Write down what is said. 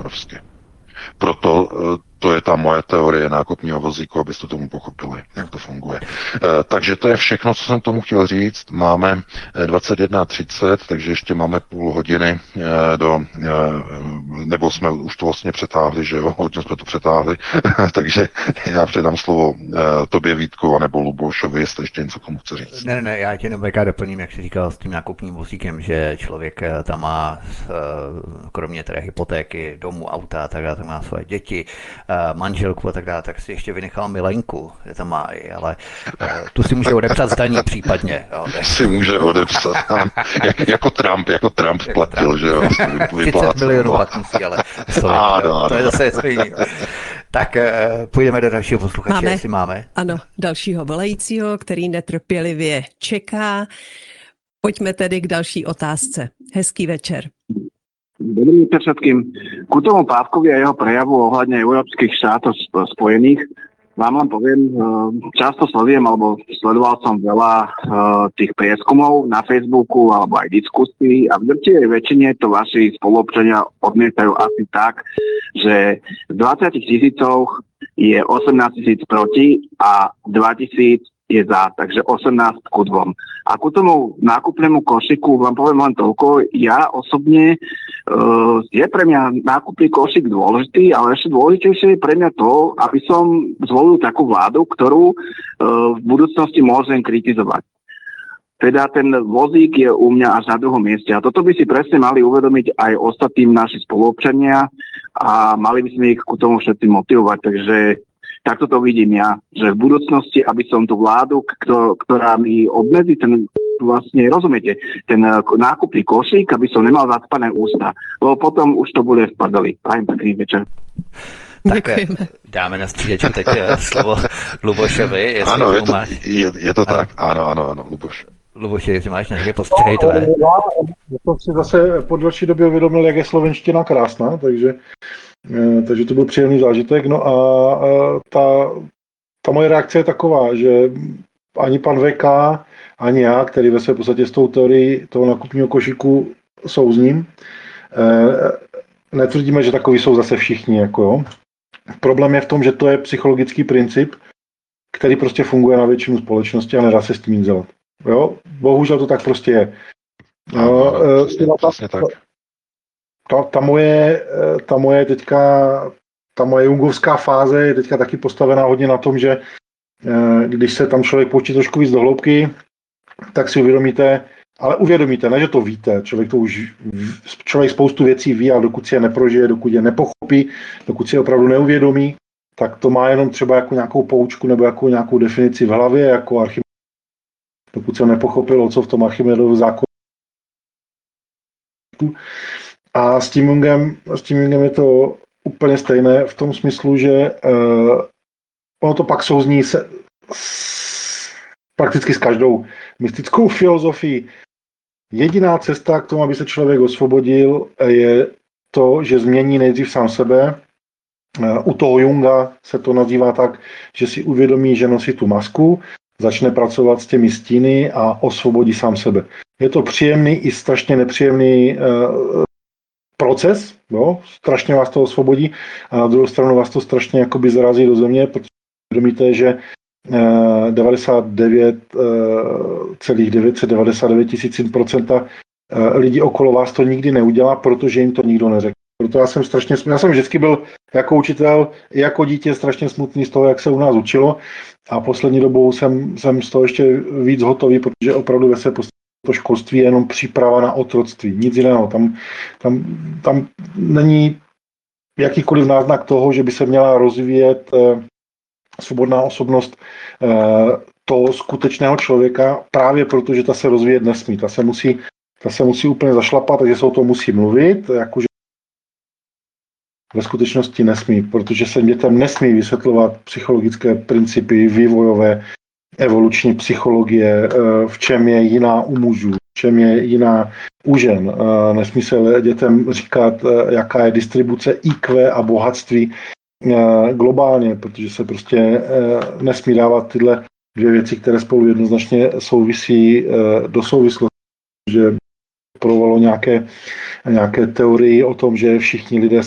obrovsky. Proto to je ta moje teorie nákupního vozíku, abyste tomu pochopili, jak to funguje. Takže to je všechno, co jsem tomu chtěl říct. Máme 21:30, takže ještě máme půl hodiny nebo jsme už to vlastně přetáhli, že jo, hodně jsme to přetáhli, takže já předám slovo tobě, Vítku, anebo Lubošovi, jestli ještě něco komu chce říct. Ne, já tě jenom doplním, jak jsi říkal s tím nákupním vozíkem, že člověk tam má, kromě té hypotéky, domu, auta a tak dále, tam má svoje děti, manželku a tak dále, tak si ještě vynechal milenku, že tam má i, ale tu si může odepsat zdaní případně. Jo, si může odepsat, jako Trump platil, že jo. 30 milionů pak musí, ale to je zase stejný. Tak půjdeme do dalšího posluchače, jestli máme. Ano, dalšího volajícího, který netrpělivě čeká. Pojďme tedy k další otázce. Hezký večer. Dobrý večer všetkým. Ku tomu Pávkovi a jeho prejavu ohľadne európskych štátov spojených vám len poviem, často sledujem, alebo sledoval som veľa tých prieskumov na Facebooku alebo aj diskusí a v drtivej väčšine to vaši spoluobčania odmietajú asi tak, že z 20 000 je 18 000 proti a 2 000 je za, takže 18:2. A ku tomu nákupnému košiku vám poviem len toľko. Ja osobne je pre mňa nákupný košík dôležitý, ale ešte dôležitejšie je pre mňa to, aby som zvolil takú vládu, ktorú v budúcnosti môžem kritizovať. Teda ten vozík je u mňa až na druhom mieste. A toto by si presne mali uvedomiť aj ostatným naši spoluobčania a mali by sme ich ku tomu všetci motivovať. Takže takto to vidím ja, že v budúcnosti, aby som tú vládu, ktorá mi obmedzí ten, vlastne, rozumiete, ten nákupný košík, aby som nemal zacpané ústa. Lebo potom už to bude v prdeli. Prajem pekný večer. Tak dáme na střídečku teď slovo Lubošovi. Ano, je to tak. Ano, Luboš. Luboši, jestli máš nějaké postřehy tvé. Já jsem si zase po delší době uvědomil, jak je slovenština krásná, takže to byl příjemný zážitek. No a ta moje reakce je taková, že ani pan VK, ani já, který ve své podstatě s tou teorií toho nákupního košíku souzním, netvrdíme, že takový jsou zase všichni. Jako jo. Problém je v tom, že to je psychologický princip, který prostě funguje na většinu společnosti a nedá se s tím nic dělat. Jo? Bohužel to tak prostě je. Ta moje jungovská fáze je teďka taky postavená hodně na tom, že když se tam člověk poučí trošku víc do hloubky, tak si uvědomíte, ne, že to víte, člověk spoustu věcí ví, a dokud si je neprožije, dokud je nepochopí, dokud si je opravdu neuvědomí, tak to má jenom třeba jako nějakou poučku nebo jako nějakou definici v hlavě, jako Archimedes. Dokud jsem nepochopil, co v tom Archimedovu zákonu. A s tím Jungem je to úplně stejné v tom smyslu, že ono to pak souzní prakticky s každou mystickou filozofií. Jediná cesta k tomu, aby se člověk osvobodil, je to, že změní nejdřív sám sebe. U toho Junga se to nazývá tak, že si uvědomí, že nosí tu masku, začne pracovat s těmi stíny a osvobodí sám sebe. Je to příjemný i strašně nepříjemný proces, jo? Strašně vás to osvobodí a na druhou stranu vás to strašně jakoby zarazí do země, protože uvědomíte, že 99,999% lidí okolo vás to nikdy neudělá, protože jim to nikdo neřekl. Proto já jsem vždycky byl jako učitel i jako dítě strašně smutný z toho, jak se u nás učilo, a poslední dobou jsem z toho ještě víc hotový, protože opravdu ve své podstatě to školství je jenom příprava na otroctví, nic jiného. Tam není jakýkoliv náznak toho, že by se měla rozvíjet svobodná osobnost toho skutečného člověka, právě protože ta se rozvíjet nesmí. Ta se musí úplně zašlapat, takže se o tom musí mluvit, jakože ve skutečnosti nesmí, protože se dětem nesmí vysvětlovat psychologické principy, vývojové, evoluční psychologie, v čem je jiná u mužů, v čem je jiná u žen. Nesmí se dětem říkat, jaká je distribuce IQ a bohatství globálně, protože se prostě nesmí dávat tyhle dvě věci, které spolu jednoznačně souvisí do souvislosti, že provalo nějaké teorii o tom, že všichni lidé